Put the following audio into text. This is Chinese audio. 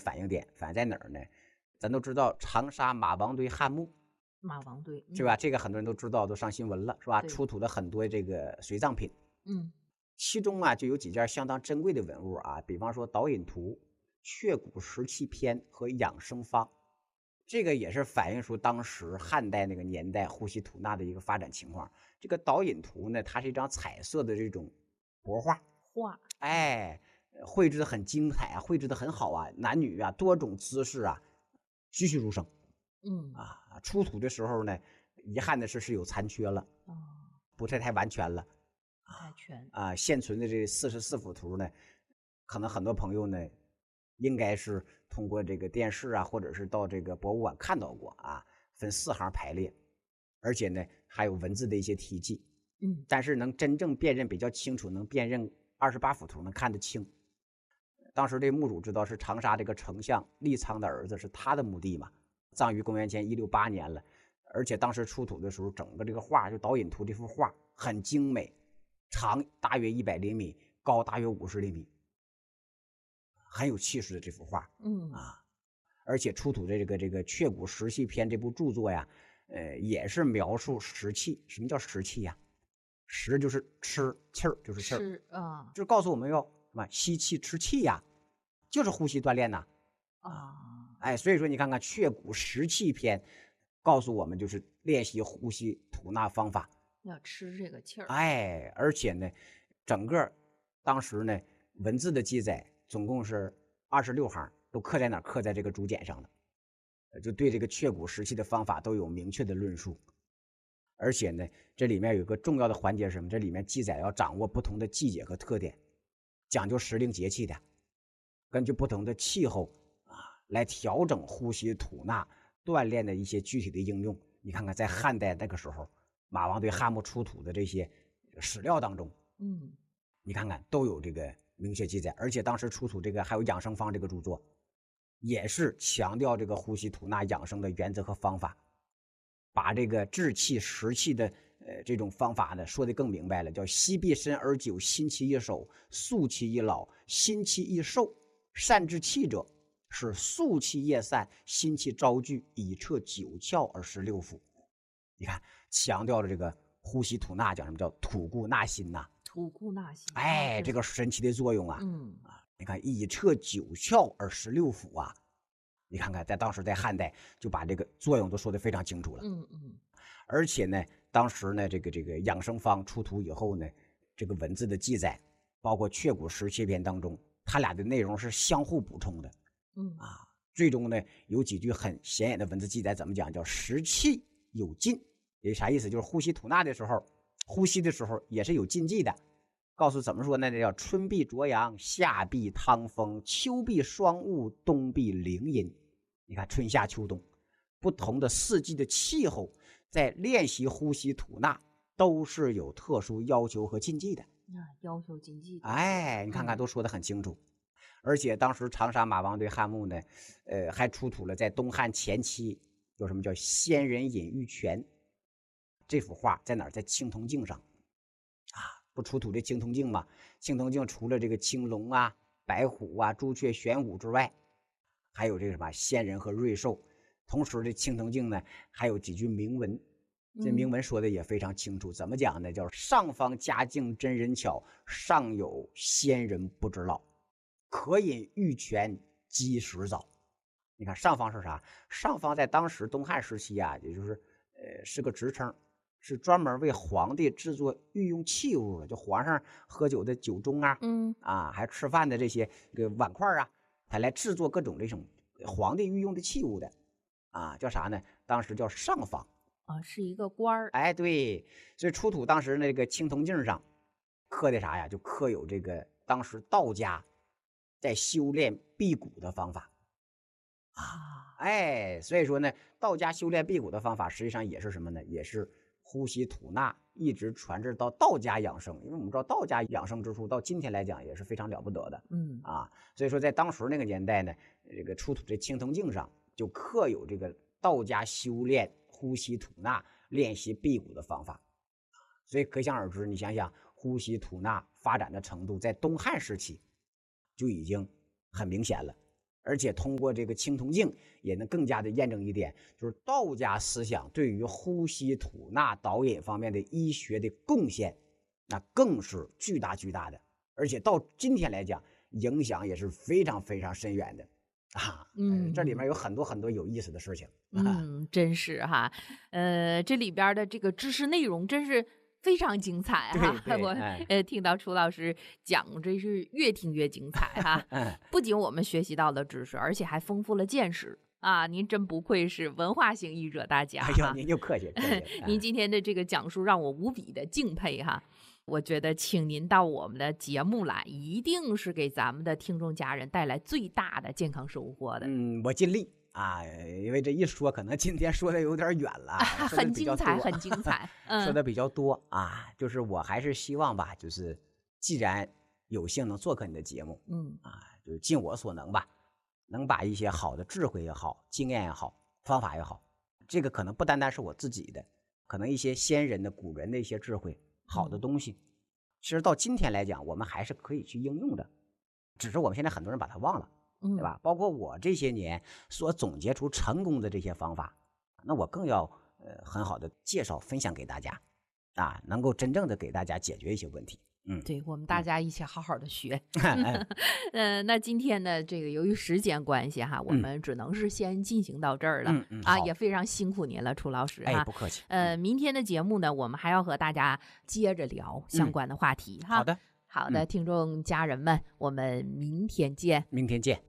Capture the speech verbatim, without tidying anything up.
反映点，反映在哪儿呢？咱都知道长沙马王堆汉墓， 马王堆、嗯、 是吧？这个很多人都知道，都上新闻了，是吧？出土了很多这个随葬品， 嗯， 其中啊就有几件相当珍贵的文物啊，比方说导引图、雀骨石器篇和养生方，这个也是反映出当时汉代那个年代呼吸吐纳的一个发展情况。这个导引图呢，它是一张彩色的这种帛画， 画， 哎，绘制的很精彩啊，绘制的很好啊，男女啊多种姿势啊，栩栩如生。 嗯啊，出土的时候呢，遗憾的是是有残缺了， 哦， 不太太完全了， 不太全啊。现存的这四十四幅图呢，可能很多朋友呢，应该是通过这个电视啊，或者是到这个博物馆看到过啊，分四行排列，而且呢还有文字的一些题记， 嗯， 但是能真正辨认比较清楚，能辨认二十八幅图能看得清。当时这墓主知道是长沙这个丞相利苍的儿子，是他的墓地嘛，葬于公元前一六八年了。而且当时出土的时候，整个这个画就导引图这幅画很精美，长大约一百厘米，高大约五十厘米，很有气势的这幅画。 嗯啊，而且出土的这个这个《雀骨石器篇》这部著作呀，呃，也是描述石器。什么叫石器呀？石就是吃，气儿就是气儿， 是啊， 就是告诉我们要什么吸气吃气呀，就是呼吸锻炼呐。 啊， 哎，所以说你看看《雀骨石器篇》，告诉我们就是练习呼吸吐纳方法， 要吃这个气儿。 哎，而且呢，整个当时呢文字的记载总共是二十六行，都刻在哪儿？刻在这个竹简上了，就对这个雀骨石器的方法都有明确的论述。而且呢，这里面有个重要的环节是什么？这里面记载要掌握不同的季节和特点，讲究时令节气的，根据不同的气候啊，来调整呼吸吐纳锻炼的一些具体的应用。你看看，在汉代那个时候，马王堆汉墓出土的这些史料当中， 嗯， 你看看都有这个明确记载。而且当时出土这个还有养生方这个著作，也是强调这个呼吸吐纳养生的原则和方法，把这个治气食气的呃这种方法呢说得更明白了，叫吸必深而久，心气一守，肃气一老，心气一寿。善治气者，是肃气夜散，心气招聚，以彻九窍而实六腑。你看，强调了这个呼吸吐纳，讲什么叫吐故纳新呐、啊？ 吐故纳新， 哎，这个神奇的作用啊！ 嗯啊，你看，以彻九窍而实六腑啊！你看看，在当时在汉代就把这个作用都说得非常清楚了。 嗯嗯， 而且呢，当时呢，这个这个养生方出土以后呢，这个文字的记载，包括《雀骨石器篇》当中，它俩的内容是相互补充的。 嗯啊，最终呢，有几句很显眼的文字记载，怎么讲？叫食气有禁，也啥意思？就是呼吸吐纳的时候，呼吸的时候也是有禁忌的。告诉怎么说呢？叫春必着阳，夏必汤风，秋必霜雾，冬必凌阴。你看春夏秋冬不同的四季的气候，在练习呼吸吐纳都是有特殊要求和禁忌的。 啊，要求禁忌。 哎，你看看都说得很清楚。嗯，而且当时长沙马王堆汉墓呢，呃，还出土了在东汉前期有什么叫仙人隐玉泉这幅画，在哪儿？在青铜镜上啊，不出土这青铜镜吗？青铜镜除了这个青龙啊、白虎啊、朱雀、玄武之外，还有这个什么仙人和瑞兽。同时这青铜镜呢，还有几句铭文，这铭文说的也非常清楚。嗯，怎么讲呢？叫上方佳境真人巧，上有仙人不知老，可饮玉泉积食早。你看上方是啥？上方在当时东汉时期啊，也就是呃是个职称，是专门为皇帝制作御用器物的，就皇上喝酒的酒盅啊， 嗯啊，还吃饭的这些个碗筷啊，他来制作各种这种皇帝御用的器物的，啊，叫啥呢？当时叫上方啊，是一个官儿。 哎，对，所以出土当时那个青铜镜上刻的啥呀？就刻有这个当时道家在修炼辟谷的方法啊，哎，所以说呢，道家修炼辟谷的方法实际上也是什么呢？也是呼吸吐纳，一直传至到道家养生。因为我们知道道家养生之术到今天来讲也是非常了不得的， 嗯啊，所以说在当时那个年代呢，这个出土这青铜镜上就刻有这个道家修炼呼吸吐纳、练习辟谷的方法。所以可想而知，你想想呼吸吐纳发展的程度，在东汉时期就已经很明显了。 而且通过这个青铜镜也能更加的验证一点，就是道家思想对于呼吸吐纳导引方面的医学的贡献，那更是巨大巨大的，而且到今天来讲，影响也是非常非常深远的啊。嗯，这里面有很多很多有意思的事情。 嗯，真是哈，呃，这里边的这个知识内容真是非常精彩哈。我呃听到楚老师讲，这是越听越精彩哈。不仅我们学习到了知识，而且还丰富了见识啊！您真不愧是文化型译者大家。 哎呦，您就客气客气。 您今天的这个讲述让我无比的敬佩哈。我觉得请您到我们的节目来，一定是给咱们的听众家人带来最大的健康收获的。 嗯，我尽力啊，因为这一说，可能今天说的有点远了，啊、 很精彩，很精彩， 嗯、说的比较多啊。就是我还是希望吧，就是既然有幸能做客你的节目，嗯啊，就是尽我所能吧，能把一些好的智慧也好、经验也好、方法也好，这个可能不单单是我自己的，可能一些先人的、古人的一些智慧。好的东西，其实到今天来讲，我们还是可以去应用的，只是我们现在很多人把它忘了，对吧？包括我这些年所总结出成功的这些方法，那我更要呃很好的介绍分享给大家，啊，能够真正的给大家解决一些问题。嗯， 对，我们大家一起好好的学。嗯、呃，那今天呢，这个由于时间关系哈，我们只能是先进行到这儿了、 嗯嗯、 啊，也非常辛苦您了，楚老师哈。 哎，不客气。 呃，明天的节目呢，我们还要和大家接着聊相关的话题、 嗯、 哈。 好的， 好的，听众家人们，我们明天见。 明天见。